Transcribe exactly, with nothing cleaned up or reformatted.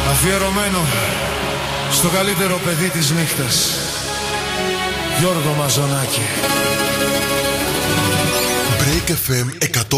Αφιερωμένο στο καλύτερο παιδί της νύχτας, Γιώργο Μαζονάκη. Break εφ εμ εκατό